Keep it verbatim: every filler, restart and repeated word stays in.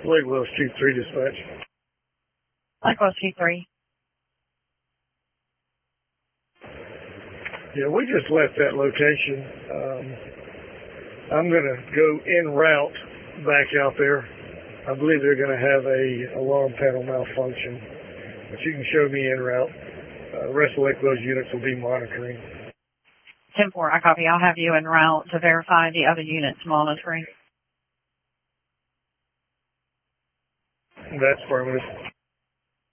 Lake Wells Chief three dispatch. Lake Wells Chief three. Yeah, we just left that location. Um, I'm going to go en route back out there. I believe they're going to have a alarm panel malfunction, but you can show me en route. Uh, the rest of Lake Wells units will be monitoring. ten four, I copy. I'll have you en route to verify the other units monitoring. That's affirmative.